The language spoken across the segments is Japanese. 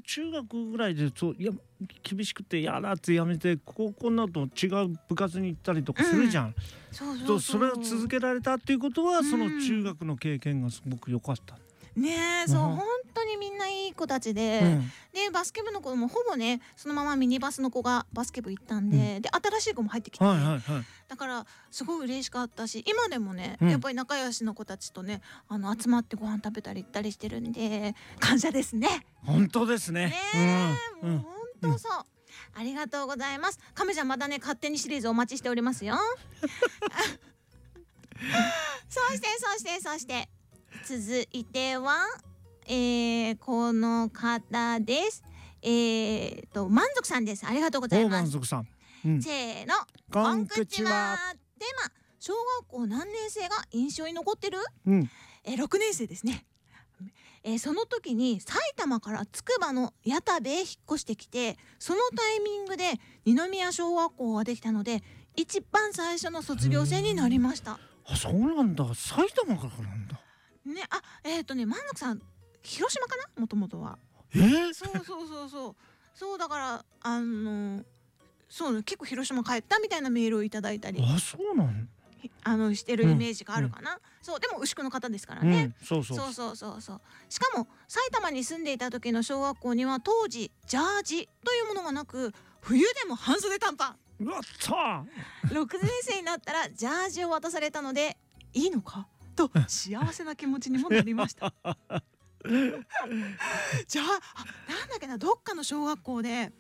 中学ぐらいで厳しくてやだってやめて高校になると違う部活に行ったりとかするじゃん、それを続けられたっていうことは、その中学の経験がすごく良かったね。そう、本当にみんないい子たちで、でバスケ部の子もほぼねそのままミニバスの子がバスケ部行ったんで、で新しい子も入ってきて、だからすごい嬉しかったし、今でもね、やっぱり仲良しの子たちとね集まってご飯食べたり行ったりしてるんで感謝ですね。 本当ですね。 もう本当そう、ありがとうございます。亀ちゃんまだね勝手にシリーズお待ちしておりますよ。そして続いては、この方です。満足さんです。ありがとうございます。 満足さん、 せーの、 こんくちは。 テーマ、小学校何年生が印象に残ってる？6年生ですね。その時に埼玉からつくばの矢田部へ引っ越してきて、そのタイミングで二宮小学校ができたので一番最初の卒業生になりました。 あ、そうなんだ。埼玉からなんだね。満足さん広島かな、もともとは。そうだからそう結構広島帰ったみたいなメールをいただいたり、 そうなのしてるイメージがあるかな。そうでも牛久の方ですからね。そうしかも埼玉に住んでいた時の小学校には当時ジャージというものがなく、冬でも半袖短パン。6年生になったらジャージを渡されたのでいいのかと幸せな気持ちにもなりました。じゃあなんだっけな、どっかの小学校で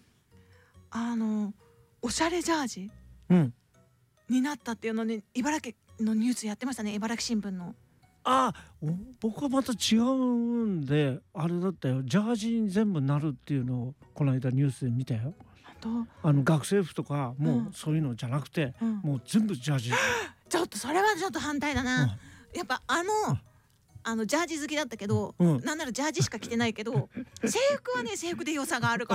おしゃれジャージ、になったっていうのに茨城のニュースやってましたね、茨城新聞の。 僕はまた違うんであれだったよ。ジャージに全部なるっていうのをこの間ニュースで見たよ。学生服とかもうそういうのじゃなくて、もう全部ジャージ。 ちょっとそれはちょっと反対だな。やっぱジャージ好きだったけど、なんならジャージしか着てないけど、制服はね制服で良さがあるから。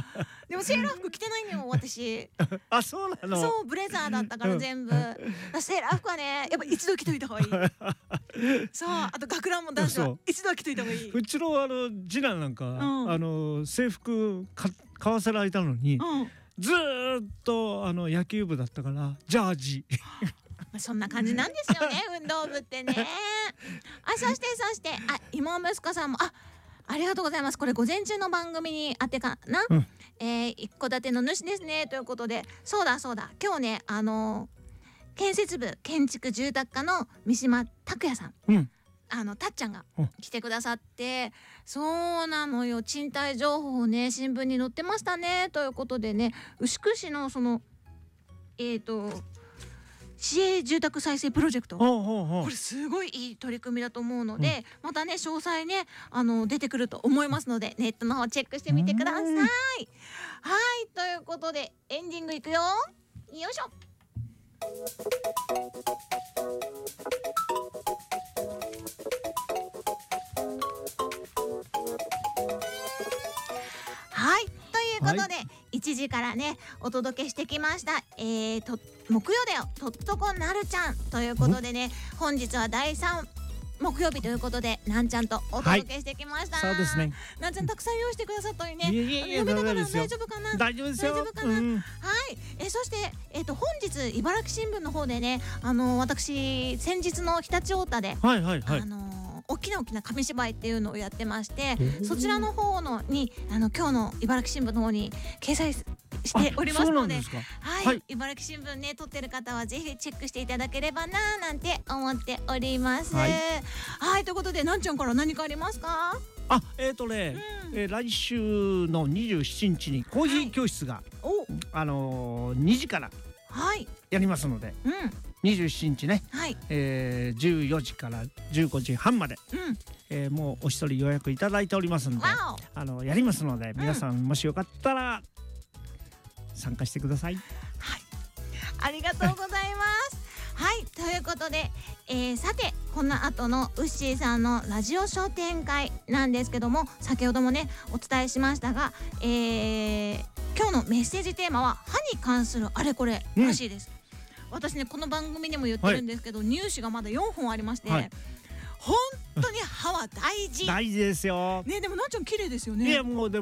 でもセーラー服着てないのよ私。 そうなの。 そうブレザーだったから全部。セーラー服はねやっぱ一度着といた方がいい。そう、あと学ランも男子は一度は着といた方がいい。 うちの次男なんか制服買わせられたのに、ずーっと野球部だったからジャージ。 そんな感じなんですよね運動部ってね。そして妹息子さんもありがとうございます。これ午前中の番組にあてかな、一戸建ての主ですねということで、そうだ今日ね建設部建築住宅課の三島拓也さん、たっちゃんが来てくださって、そうなのよ、賃貸情報をね新聞に載ってましたねということでね、牛久市のその市営住宅再生プロジェクト、これすごいいい取り組みだと思うので、またね詳細ね出てくると思いますのでネットの方チェックしてみてください。はい、ということでエンディングいくよ。よいしょ。はいということで、1時からねお届けしてきました、木曜だよとっとこなるちゃんということでね、本日は第3木曜日ということでなんちゃんとお届けしてきました。 そうですね。 なんちゃんたくさん用意してくださったのにね、 読めながら大丈夫かな。 大丈夫ですよ。 はい、そして本日茨城新聞の方でね私先日の常陸太田で大きな紙芝居っていうのをやってまして、そちらの方のに今日の茨城新聞の方に掲載しておりますので、茨城新聞ね撮ってる方はぜひチェックしていただければななんて思っております。ということでなんちゃんから何かありますか？ 来週の27日にコーヒー教室が2時からやりますので、27日ね、14時から15時半まで、もうお一人予約いただいておりますので、やりますので、皆さんもしよかったら参加してください。 ありがとうございます。ということで、さてこの後のウッシーさんのラジオ商店会なんですけども、先ほどもねお伝えしましたが、今日のメッセージテーマは歯に関するあれこれらしいです。私ねこの番組でも言ってるんですけど、乳歯がまだ4本ありまして、本当に歯は大事ですよ。 でもなっちゃん綺麗ですよね。 もう